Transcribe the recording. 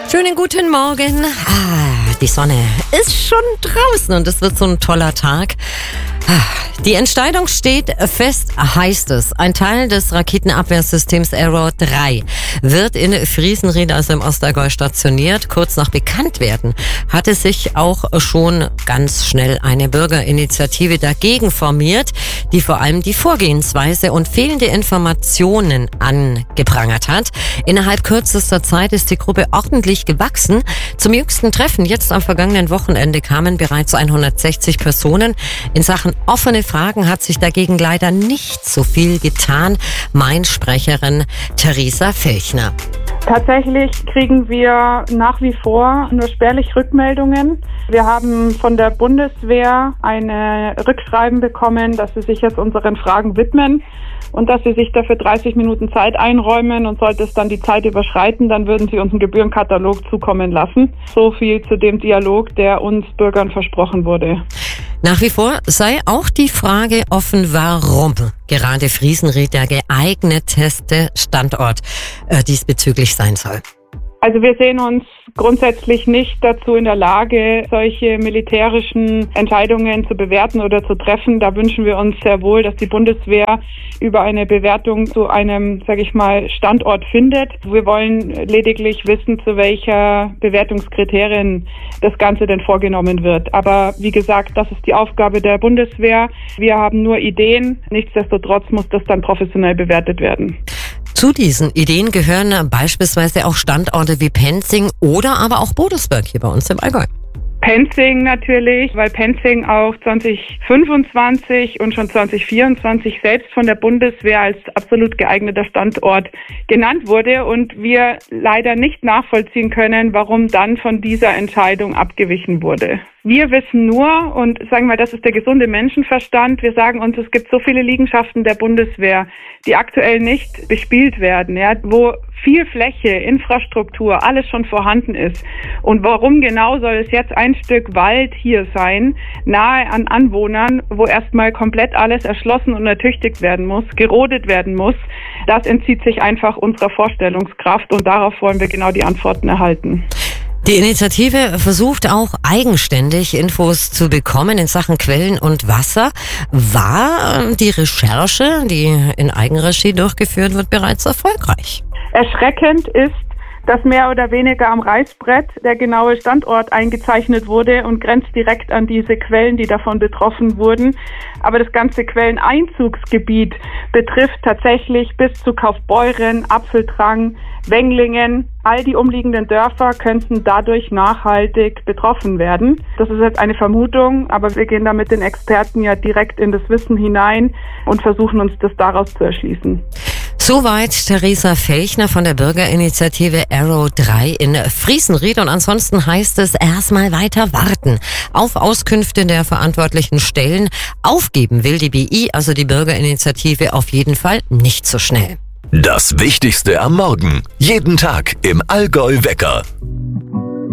Schönen guten Morgen. Die Sonne ist schon draußen und es wird so ein toller Tag. Die Entscheidung steht fest, heißt es. Ein Teil des Raketenabwehrsystems Arrow 3 wird in Friesenried, also im Ostallgäu, stationiert. Kurz nach Bekanntwerden hatte sich auch schon ganz schnell eine Bürgerinitiative dagegen formiert, die vor allem die Vorgehensweise und fehlende Informationen angeprangert hat. Innerhalb kürzester Zeit ist die Gruppe ordentlich gewachsen. Zum jüngsten Treffen, jetzt am vergangenen Wochenende, kamen bereits 160 Personen. In Sachen offene Fragen hat sich dagegen leider nicht so viel getan. Sprecherin Theresa Felchner. Tatsächlich kriegen wir nach wie vor nur spärlich Rückmeldungen. Wir haben von der Bundeswehr eine Rückschreiben bekommen, dass sie sich jetzt unseren Fragen widmen und dass sie sich dafür 30 Minuten Zeit einräumen, und sollte es dann die Zeit überschreiten, dann würden sie uns einen Gebührenkatalog zukommen lassen. So viel zu dem Dialog, der uns Bürgern versprochen wurde. Nach wie vor sei auch die Frage offen, warum gerade Friesenried der geeigneteste Standort diesbezüglich sein soll. Also wir sehen uns grundsätzlich nicht dazu in der Lage, solche militärischen Entscheidungen zu bewerten oder zu treffen. Da wünschen wir uns sehr wohl, dass die Bundeswehr über eine Bewertung zu einem, Standort findet. Wir wollen lediglich wissen, zu welcher Bewertungskriterien das Ganze denn vorgenommen wird. Aber wie gesagt, das ist die Aufgabe der Bundeswehr. Wir haben nur Ideen. Nichtsdestotrotz muss das dann professionell bewertet werden. Zu diesen Ideen gehören beispielsweise auch Standorte wie Penzing oder aber auch Bodelsberg hier bei uns im Allgäu. Penzing natürlich, weil Penzing auch 2025 und schon 2024 selbst von der Bundeswehr als absolut geeigneter Standort genannt wurde und wir leider nicht nachvollziehen können, warum dann von dieser Entscheidung abgewichen wurde. Wir wissen nur, und das ist der gesunde Menschenverstand, wir sagen uns, es gibt so viele Liegenschaften der Bundeswehr, die aktuell nicht bespielt werden, wo viel Fläche, Infrastruktur, alles schon vorhanden ist. Und warum genau soll es jetzt ein Stück Wald hier sein, nahe an Anwohnern, wo erstmal komplett alles erschlossen und ertüchtigt werden muss, gerodet werden muss? Das entzieht sich einfach unserer Vorstellungskraft und darauf wollen wir genau die Antworten erhalten. Die Initiative versucht auch eigenständig Infos zu bekommen in Sachen Quellen und Wasser. War die Recherche, die in Eigenregie durchgeführt wird, bereits erfolgreich? Erschreckend ist, dass mehr oder weniger am Reißbrett der genaue Standort eingezeichnet wurde und grenzt direkt an diese Quellen, die davon betroffen wurden. Aber das ganze Quelleneinzugsgebiet betrifft tatsächlich bis zu Kaufbeuren, Apfeltrang, Wenglingen. All die umliegenden Dörfer könnten dadurch nachhaltig betroffen werden. Das ist jetzt eine Vermutung, aber wir gehen da mit den Experten ja direkt in das Wissen hinein und versuchen uns das daraus zu erschließen. Soweit Theresa Felchner von der Bürgerinitiative Arrow 3 in Friesenried. Und ansonsten heißt es erstmal weiter warten auf Auskünfte der verantwortlichen Stellen. Aufgeben will die BI, also die Bürgerinitiative, auf jeden Fall nicht so schnell. Das Wichtigste am Morgen. Jeden Tag im Allgäu Wecker.